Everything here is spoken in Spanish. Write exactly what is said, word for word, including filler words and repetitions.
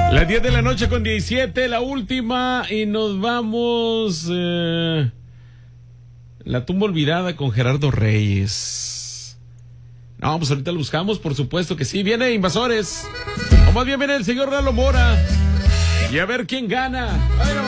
Las diez de la noche con diecisiete, la última, y nos vamos. Eh, la tumba olvidada con Gerardo Reyes. No, pues ahorita lo buscamos, por supuesto que sí. Viene Invasores. O más bien viene el señor Lalo Mora. Y a ver quién gana.